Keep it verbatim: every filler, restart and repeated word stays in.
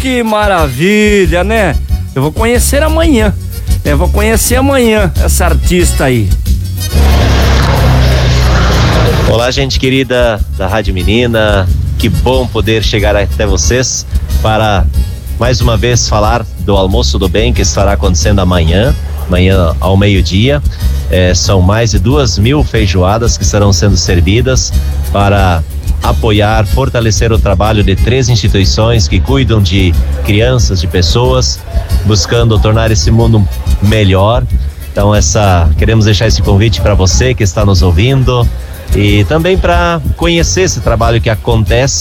que maravilha, né? Eu vou conhecer amanhã. Eu vou conhecer amanhã essa artista aí. Olá, gente querida da Rádio Menina. Que bom poder chegar até vocês para mais uma vez falar do Almoço do Bem que estará acontecendo amanhã, amanhã ao meio-dia. É, são mais de duas mil feijoadas que estarão sendo servidas para apoiar, fortalecer o trabalho de três instituições que cuidam de crianças, de pessoas, buscando tornar esse mundo melhor. Então essa, queremos deixar esse convite para você que está nos ouvindo e também para conhecer esse trabalho que acontece